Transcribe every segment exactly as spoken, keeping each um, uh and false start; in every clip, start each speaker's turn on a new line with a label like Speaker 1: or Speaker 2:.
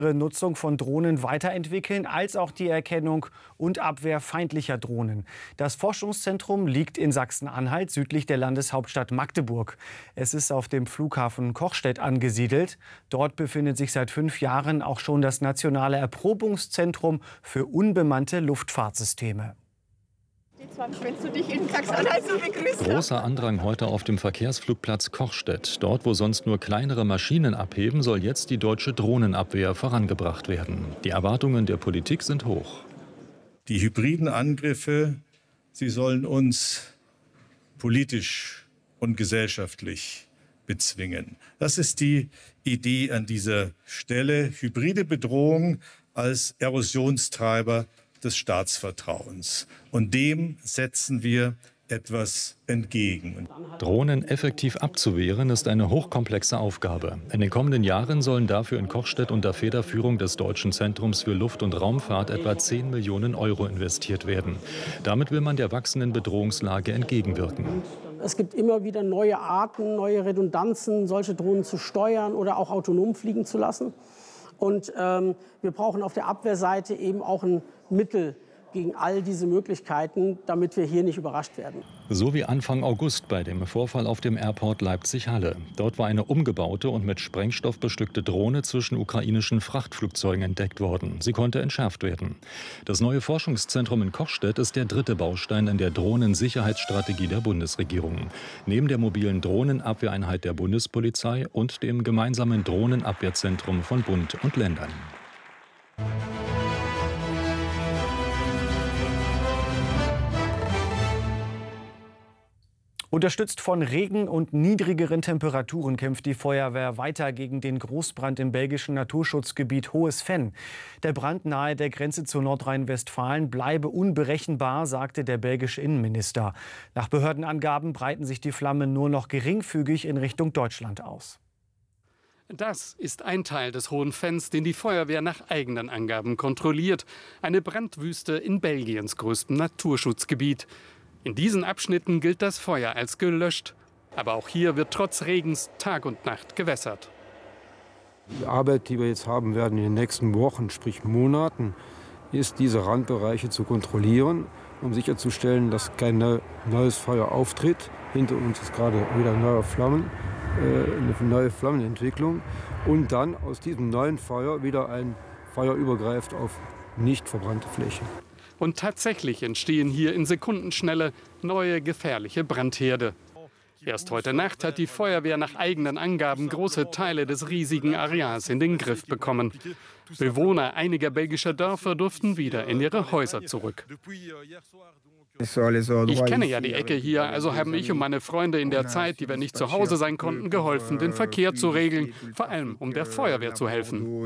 Speaker 1: Nutzung von Drohnen weiterentwickeln, als auch die Erkennung und Abwehr feindlicher Drohnen. Das Forschungszentrum liegt in Sachsen-Anhalt, südlich der Landeshauptstadt Magdeburg. Es ist auf dem Flughafen Kochstedt angesiedelt. Dort befindet sich seit fünf Jahren auch schon das nationale Erprobungszentrum für unbemannte Luftfahrtsysteme.
Speaker 2: Großer Andrang heute auf dem Verkehrsflugplatz Kochstedt. Dort, wo sonst nur kleinere Maschinen abheben, soll jetzt die deutsche Drohnenabwehr vorangebracht werden. Die Erwartungen der Politik sind hoch.
Speaker 3: Die hybriden Angriffe, sie sollen uns politisch und gesellschaftlich bezwingen. Das ist die Idee an dieser Stelle. Hybride Bedrohung als Erosionstreiber des Staatsvertrauens. Und dem setzen wir etwas entgegen.
Speaker 2: Drohnen effektiv abzuwehren, ist eine hochkomplexe Aufgabe. In den kommenden Jahren sollen dafür in Kochstedt unter Federführung des Deutschen Zentrums für Luft- und Raumfahrt etwa zehn Millionen Euro investiert werden. Damit will man der wachsenden Bedrohungslage entgegenwirken.
Speaker 4: Es gibt immer wieder neue Arten, neue Redundanzen, solche Drohnen zu steuern oder auch autonom fliegen zu lassen. Und ähm, wir brauchen auf der Abwehrseite eben auch ein Mittel gegen all diese Möglichkeiten, damit wir hier nicht überrascht werden.
Speaker 2: So wie Anfang August bei dem Vorfall auf dem Airport Leipzig-Halle. Dort war eine umgebaute und mit Sprengstoff bestückte Drohne zwischen ukrainischen Frachtflugzeugen entdeckt worden. Sie konnte entschärft werden. Das neue Forschungszentrum in Kochstedt ist der dritte Baustein in der Drohnensicherheitsstrategie der Bundesregierung. Neben der mobilen Drohnenabwehreinheit der Bundespolizei und dem gemeinsamen Drohnenabwehrzentrum von Bund und Ländern.
Speaker 1: Unterstützt von Regen und niedrigeren Temperaturen kämpft die Feuerwehr weiter gegen den Großbrand im belgischen Naturschutzgebiet Hohes Venn. Der Brand nahe der Grenze zu Nordrhein-Westfalen bleibe unberechenbar, sagte der belgische Innenminister. Nach Behördenangaben breiten sich die Flammen nur noch geringfügig in Richtung Deutschland aus.
Speaker 5: Das ist ein Teil des Hohen Venns, den die Feuerwehr nach eigenen Angaben kontrolliert. Eine Brandwüste in Belgiens größtem Naturschutzgebiet. In diesen Abschnitten gilt das Feuer als gelöscht. Aber auch hier wird trotz Regens Tag und Nacht gewässert.
Speaker 6: Die Arbeit, die wir jetzt haben werden in den nächsten Wochen, sprich Monaten, ist, diese Randbereiche zu kontrollieren, um sicherzustellen, dass kein neues Feuer auftritt. Hinter uns ist gerade wieder neue Flammen, äh, eine neue Flammenentwicklung. Und dann aus diesem neuen Feuer wieder ein Feuer übergreift auf nicht verbrannte Flächen.
Speaker 5: Und tatsächlich entstehen hier in Sekundenschnelle neue gefährliche Brandherde. Erst heute Nacht hat die Feuerwehr nach eigenen Angaben große Teile des riesigen Areals in den Griff bekommen. Bewohner einiger belgischer Dörfer durften wieder in ihre Häuser zurück. Ich kenne ja die Ecke hier, also haben ich und meine Freunde in der Zeit, die wir nicht zu Hause sein konnten, geholfen, den Verkehr zu regeln, vor allem um der Feuerwehr zu helfen.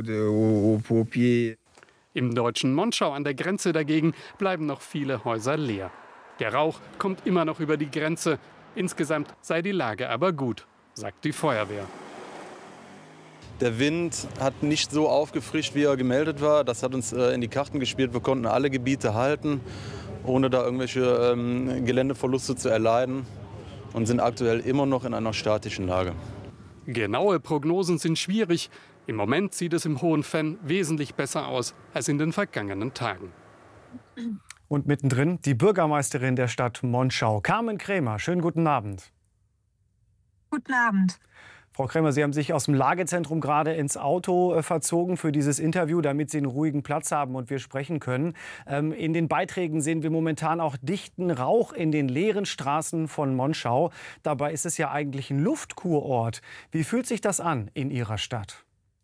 Speaker 5: Im deutschen Monschau an der Grenze dagegen bleiben noch viele Häuser leer. Der Rauch kommt immer noch über die Grenze. Insgesamt sei die Lage aber gut, sagt die Feuerwehr.
Speaker 7: Der Wind hat nicht so aufgefrischt, wie er gemeldet war. Das hat uns äh, in die Karten gespielt. Wir konnten alle Gebiete halten, ohne da irgendwelche ähm, Geländeverluste zu erleiden und sind aktuell immer noch in einer statischen Lage.
Speaker 5: Genaue Prognosen sind schwierig. Im Moment sieht es im Hohen Venn wesentlich besser aus als in den vergangenen Tagen.
Speaker 1: Und mittendrin die Bürgermeisterin der Stadt Monschau, Carmen Krämer. Schönen guten Abend.
Speaker 8: Guten Abend.
Speaker 1: Frau Krämer, Sie haben sich aus dem Lagezentrum gerade ins Auto äh, verzogen für dieses Interview, damit Sie einen ruhigen Platz haben und wir sprechen können. Ähm, in den Beiträgen sehen wir momentan auch dichten Rauch in den leeren Straßen von Monschau. Dabei ist es ja eigentlich ein Luftkurort. Wie fühlt sich das an in Ihrer Stadt?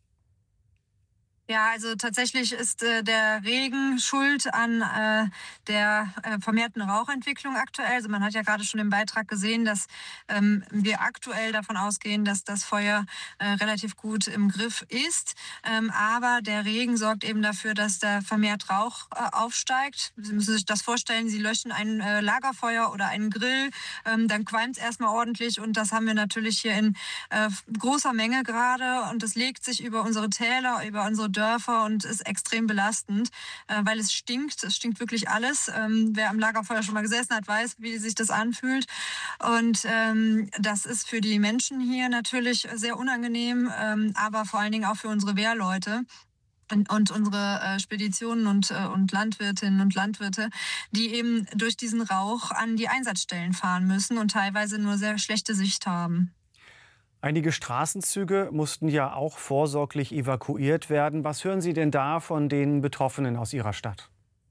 Speaker 8: Ja, also tatsächlich ist äh, der Regen schuld an äh, der äh, vermehrten Rauchentwicklung aktuell. Also man hat ja gerade schon im Beitrag gesehen, dass ähm, wir aktuell davon ausgehen, dass das Feuer äh, relativ gut im Griff ist. Ähm, aber der Regen sorgt eben dafür, dass da vermehrt Rauch äh, aufsteigt. Sie müssen sich das vorstellen, Sie löschen ein äh, Lagerfeuer oder einen Grill, ähm, dann qualmt es erstmal ordentlich und das haben wir natürlich hier in äh, großer Menge gerade und es legt sich über unsere Täler, über unsere Dörfer und ist extrem belastend, äh, weil es stinkt. Es stinkt wirklich alles. Ähm, wer am Lagerfeuer schon mal gesessen hat, weiß, wie sich das anfühlt. Und ähm, das ist für die Menschen hier natürlich sehr unangenehm, ähm, aber vor allen Dingen auch für unsere Wehrleute. und unsere äh, Speditionen und, äh, und Landwirtinnen und Landwirte, die eben durch diesen Rauch an die Einsatzstellen fahren müssen und teilweise nur sehr schlechte Sicht haben.
Speaker 1: Einige Straßenzüge mussten ja auch vorsorglich evakuiert werden. Was hören Sie denn da von den Betroffenen aus Ihrer Stadt?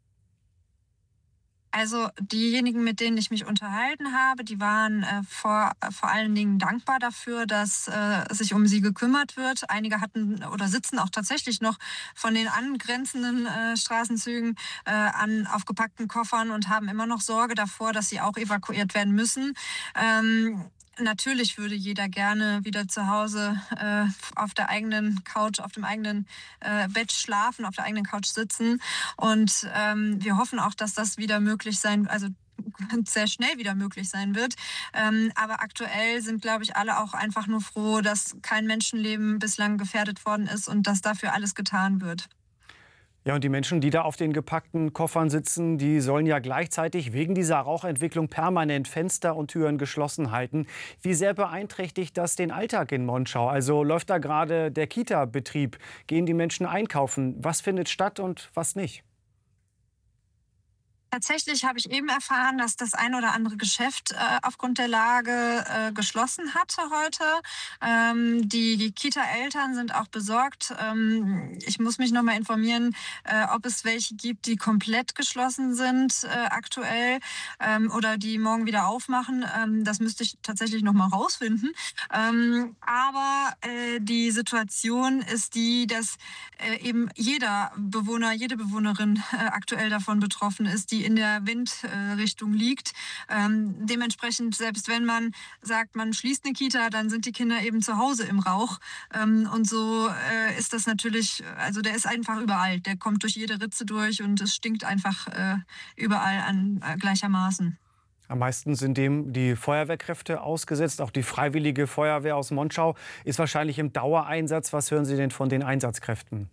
Speaker 8: Also diejenigen, mit denen ich mich unterhalten habe, die waren äh, vor, äh, vor allen Dingen dankbar dafür, dass äh, sich um sie gekümmert wird. Einige hatten oder sitzen auch tatsächlich noch von den angrenzenden äh, Straßenzügen äh, an aufgepackten Koffern und haben immer noch Sorge davor, dass sie auch evakuiert werden müssen. Ähm, Natürlich würde jeder gerne wieder zu Hause äh, auf der eigenen Couch, auf dem eigenen äh, Bett schlafen, auf der eigenen Couch sitzen. Und ähm, wir hoffen auch, dass das wieder möglich sein, also sehr schnell wieder möglich sein wird. Ähm, aber aktuell sind, glaube ich, alle auch einfach nur froh, dass kein Menschenleben bislang gefährdet worden ist und dass dafür alles getan wird.
Speaker 1: Ja, und die Menschen, die da auf den gepackten Koffern sitzen, die sollen ja gleichzeitig wegen dieser Rauchentwicklung permanent Fenster und Türen geschlossen halten. Wie sehr beeinträchtigt das den Alltag in Monschau? Also läuft da gerade der Kita-Betrieb? Gehen die Menschen einkaufen? Was findet statt und was nicht?
Speaker 8: Tatsächlich habe ich eben erfahren, dass das ein oder andere Geschäft äh, aufgrund der Lage äh, geschlossen hatte heute. Ähm, die Kita-Eltern sind auch besorgt. Ähm, ich muss mich noch mal informieren, äh, ob es welche gibt, die komplett geschlossen sind äh, aktuell ähm, oder die morgen wieder aufmachen. Ähm, das müsste ich tatsächlich noch mal rausfinden. Ähm, aber äh, die Situation ist die, dass äh, eben jeder Bewohner, jede Bewohnerin äh, aktuell davon betroffen ist, die in der Windrichtung liegt. Ähm, dementsprechend, selbst wenn man sagt, man schließt eine Kita, dann sind die Kinder eben zu Hause im Rauch. Ähm, und so äh, ist das natürlich, also der ist einfach überall. Der kommt durch jede Ritze durch und es stinkt einfach äh, überall an äh, gleichermaßen.
Speaker 1: Am meisten sind dem die Feuerwehrkräfte ausgesetzt. Auch die Freiwillige Feuerwehr aus Monschau ist wahrscheinlich im Dauereinsatz. Was hören Sie denn von den Einsatzkräften?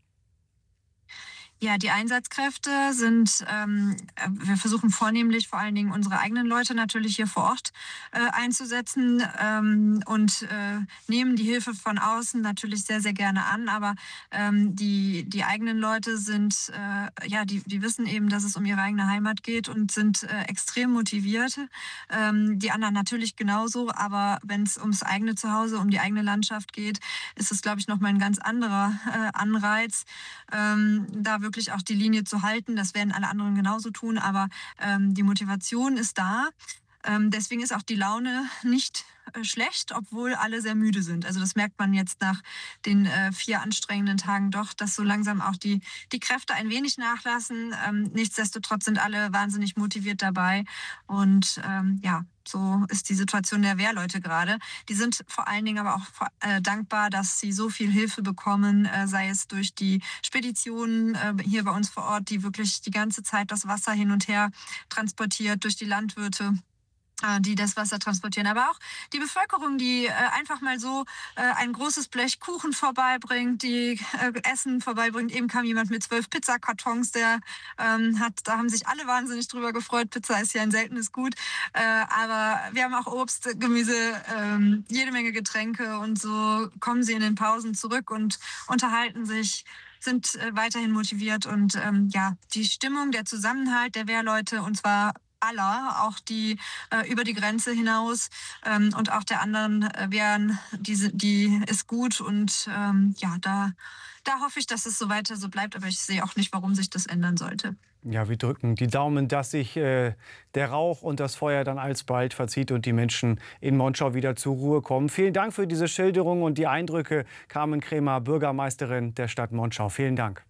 Speaker 8: Ja, die Einsatzkräfte sind, ähm, wir versuchen vornehmlich vor allen Dingen unsere eigenen Leute natürlich hier vor Ort äh, einzusetzen ähm, und äh, nehmen die Hilfe von außen natürlich sehr, sehr gerne an. Aber ähm, die, die eigenen Leute sind, äh, ja, die, die wissen eben, dass es um ihre eigene Heimat geht und sind äh, extrem motiviert. Ähm, die anderen natürlich genauso. Aber wenn es ums eigene Zuhause, um die eigene Landschaft geht, ist es, glaube ich, nochmal ein ganz anderer äh, Anreiz, ähm, da wirklich auch die Linie zu halten. Das werden alle anderen genauso tun, aber ähm, die Motivation ist da. Ähm, deswegen ist auch die Laune nicht äh, schlecht, obwohl alle sehr müde sind. Also das merkt man jetzt nach den äh, vier anstrengenden Tagen doch, dass so langsam auch die, die Kräfte ein wenig nachlassen. Ähm, nichtsdestotrotz sind alle wahnsinnig motiviert dabei. Und ähm, ja, so ist die Situation der Wehrleute gerade. Die sind vor allen Dingen aber auch äh, dankbar, dass sie so viel Hilfe bekommen, äh, sei es durch die Speditionen äh, hier bei uns vor Ort, die wirklich die ganze Zeit das Wasser hin und her transportiert, durch die Landwirte, die das Wasser transportieren. Aber auch die Bevölkerung, die äh, einfach mal so äh, ein großes Blech Kuchen vorbeibringt, die äh, Essen vorbeibringt. Eben kam jemand mit zwölf Pizzakartons, der ähm, hat, da haben sich alle wahnsinnig drüber gefreut. Pizza ist ja ein seltenes Gut. Äh, aber wir haben auch Obst, Gemüse, äh, jede Menge Getränke und so kommen sie in den Pausen zurück und unterhalten sich, sind äh, weiterhin motiviert und ähm, ja, die Stimmung, der Zusammenhalt der Wehrleute, und zwar aller, auch die äh, über die Grenze hinaus ähm, und auch der anderen äh, Wehren, die, die ist gut und ähm, ja, da, da hoffe ich, dass es so weiter so bleibt, aber ich sehe auch nicht, warum sich das ändern sollte.
Speaker 1: Ja, wir drücken die Daumen, dass sich äh, der Rauch und das Feuer dann alsbald verzieht und die Menschen in Monschau wieder zur Ruhe kommen. Vielen Dank für diese Schilderung und die Eindrücke. Carmen Kremer, Bürgermeisterin der Stadt Monschau. Vielen Dank.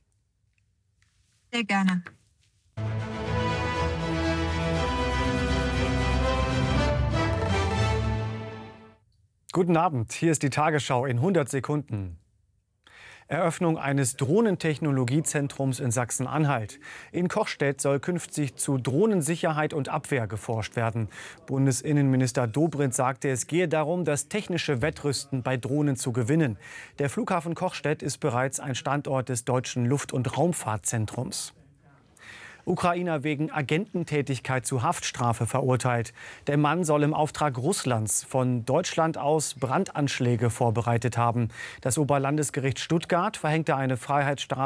Speaker 8: Sehr gerne.
Speaker 1: Guten Abend, hier ist die Tagesschau in hundert Sekunden. Eröffnung eines Drohnentechnologiezentrums in Sachsen-Anhalt. In Kochstedt soll künftig zu Drohnensicherheit und Abwehr geforscht werden. Bundesinnenminister Dobrindt sagte, es gehe darum, das technische Wettrüsten bei Drohnen zu gewinnen. Der Flughafen Kochstedt ist bereits ein Standort des Deutschen Luft- und Raumfahrtzentrums. Ukrainer wegen Agententätigkeit zu Haftstrafe verurteilt. Der Mann soll im Auftrag Russlands von Deutschland aus Brandanschläge vorbereitet haben. Das Oberlandesgericht Stuttgart verhängte eine Freiheitsstrafe